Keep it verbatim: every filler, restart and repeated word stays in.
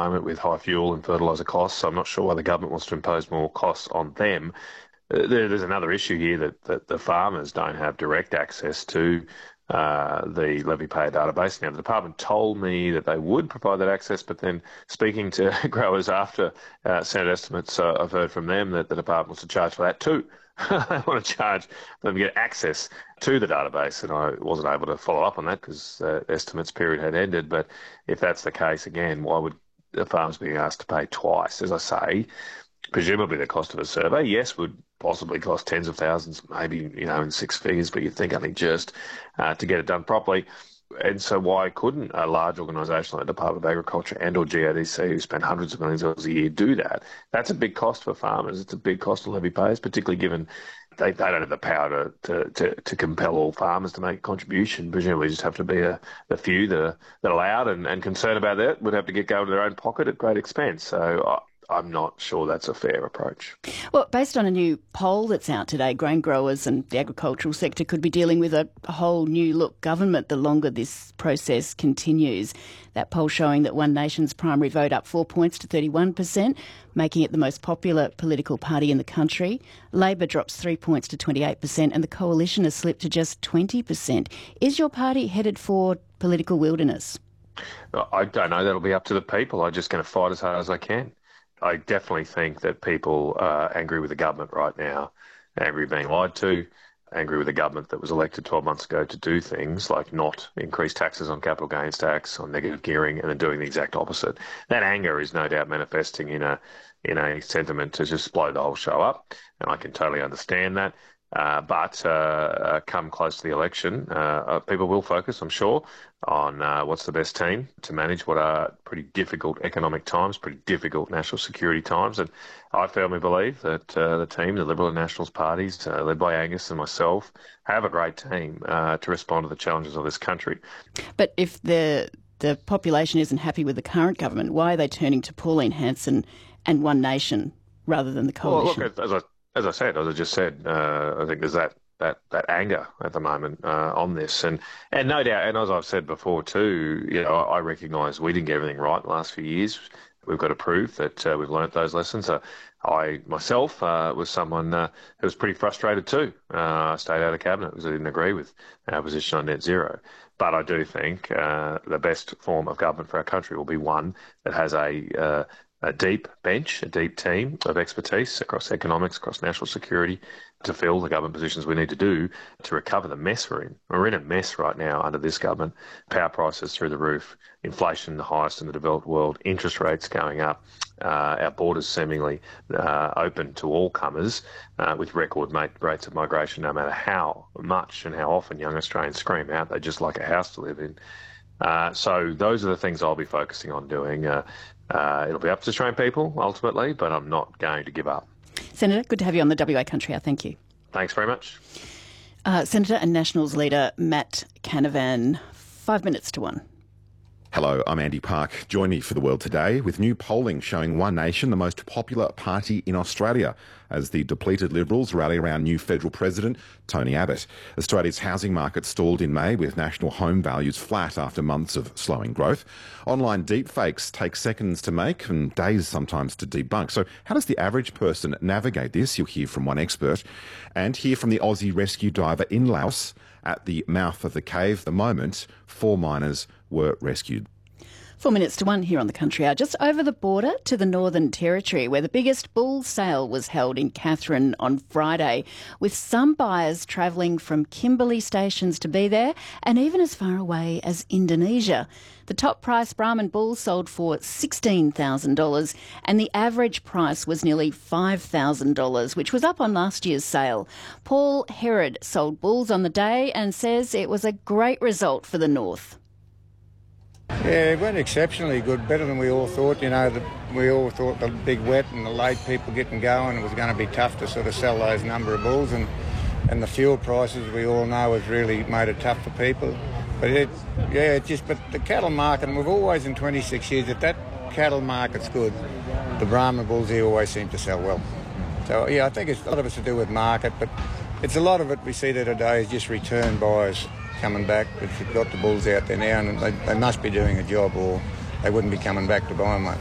moment with high fuel and fertiliser costs, so I'm not sure why the government wants to impose more costs on them. Uh, there, there's another issue here that, that the farmers don't have direct access to uh, the levy payer database. Now, the department told me that they would provide that access, but then speaking to growers after uh, Senate estimates, uh, I've heard from them that the department wants to charge for that too. They want to charge them to get access to the database, and I wasn't able to follow up on that because the estimates period had ended. But if that's the case, again, why would the farmers be asked to pay twice? As I say, presumably the cost of a survey, yes, would possibly cost tens of thousands, maybe, you know, in six figures, but you'd think only just uh, to get it done properly. And so why couldn't a large organisation like the Department of Agriculture and or G A D C, who spend hundreds of millions of dollars a year, do that? That's a big cost for farmers. It's a big cost to levy payers, particularly given they, they don't have the power to, to, to, to compel all farmers to make a contribution. Presumably just have to be a, a few that are, that are loud and, and concerned about that would have to get going to their own pocket at great expense. So I, I'm not sure that's a fair approach. Well, based on a new poll that's out today, grain growers and the agricultural sector could be dealing with a, a whole new look government the longer this process continues. That poll showing that One Nation's primary vote up four points to thirty-one percent, making it the most popular political party in the country. Labor drops three points to twenty-eight percent and the coalition has slipped to just twenty percent. Is your party headed for political wilderness? I don't know. That'll be up to the people. I'm just going to fight as hard as I can. I definitely think that people are angry with the government right now, angry being lied to, angry with the government that was elected twelve months ago to do things like not increase taxes on capital gains tax, on negative gearing, and then doing the exact opposite. That anger is no doubt manifesting in a in a sentiment to just blow the whole show up, and I can totally understand that. Uh, but uh, uh, come close to the election, uh, uh, people will focus, I'm sure, on uh, what's the best team to manage what are pretty difficult economic times, pretty difficult national security times. And I firmly believe that uh, the team, the Liberal and Nationals parties, uh, led by Angus and myself, have a great team uh, to respond to the challenges of this country. But if the the population isn't happy with the current government, why are they turning to Pauline Hanson and One Nation rather than the coalition? Well, look, as I As I said, as I just said, uh, I think there's that, that, that anger at the moment uh, on this. And, and no doubt, and as I've said before too, you know, I, I recognise we didn't get everything right in the last few years. We've got to prove that uh, we've learnt those lessons. Uh, I myself uh, was someone uh, who was pretty frustrated too. Uh, I stayed out of cabinet because I didn't agree with our position on net zero. But I do think uh, the best form of government for our country will be one that has a uh, a deep bench, a deep team of expertise across economics, across national security, to fill the government positions we need to do to recover the mess we're in. We're in a mess right now under this government. Power prices through the roof, inflation the highest in the developed world, interest rates going up, uh, our borders seemingly uh, open to all comers uh, with record rates of migration, no matter how much and how often young Australians scream out they just like a house to live in. Uh, so those are the things I'll be focusing on doing. Uh, uh, it'll be up to Australian people ultimately, but I'm not going to give up. Senator, good to have you on the W A Country Hour. Thank you. Thanks very much. Uh, Senator and Nationals leader Matt Canavan, five minutes to one. Hello, I'm Andy Park. Join me for The World Today with new polling showing One Nation the most popular party in Australia as the depleted Liberals rally around new federal president Tony Abbott. Australia's housing market stalled in May with national home values flat after months of slowing growth. Online deepfakes take seconds to make and days sometimes to debunk. So how does the average person navigate this? You'll hear from one expert and hear from the Aussie rescue diver in Laos at the mouth of the cave. The moment four miners were rescued. Four minutes to one here on the Country Hour, just over the border to the Northern Territory, where the biggest bull sale was held in Katherine on Friday, with some buyers travelling from Kimberley stations to be there and even as far away as Indonesia. The top price Brahman bull sold for sixteen thousand dollars and the average price was nearly five thousand dollars, which was up on last year's sale. Paul Herod sold bulls on the day and says it was a great result for the North. Yeah, it went exceptionally good, better than we all thought. You know, the, we all thought the big wet and the late people getting going was going to be tough to sort of sell those number of bulls, and, and the fuel prices we all know has really made it tough for people. But it, yeah, it just, but the cattle market, and we've always in twenty-six years, if that cattle market's good, the Brahman bulls here always seem to sell well. So, yeah, I think it's a lot of it's to do with market, but it's a lot of it we see there today is just return buyers coming back. If you've got the bulls out there now, and they, they must be doing a job or they wouldn't be coming back to buy them.